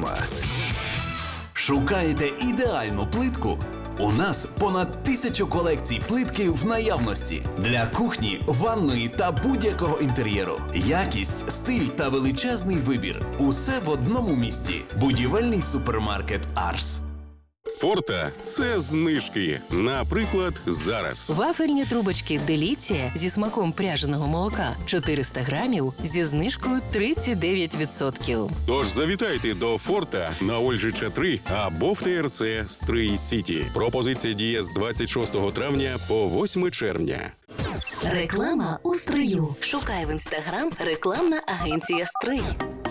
Реклама. Шукаєте ідеальну плитку? У нас понад 1000 колекцій плитки в наявності для кухні, ванної та будь-якого інтер'єру. Якість, стиль та величезний вибір. Усе в одному місці. Будівельний супермаркет «Арс». Форта – це знижки. Наприклад, зараз. Вафельні трубочки «Деліція» зі смаком пряженого молока 400 грамів зі знижкою 39%. Тож завітайте до Форта на Ольжича 3 або в ТРЦ Стрий Сіті. Пропозиція діє з 26 травня по 8 червня. Реклама у Стрию. Шукай в Інстаграм рекламна агенція «Стрий».